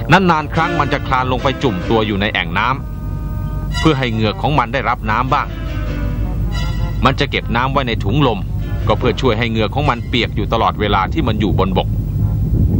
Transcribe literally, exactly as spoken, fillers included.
นานๆครั้งมันจะคลานลงไปจุ่มตัวอยู่ในแอ่งน้ำเพื่อให้เหงือกของมันได้รับน้ำบ้างมันจะเก็บน้ำไว้ในถุงลมก็เพื่อช่วยให้เหงือกของมันเปียกอยู่ตลอดเวลาที่มันอยู่บนบก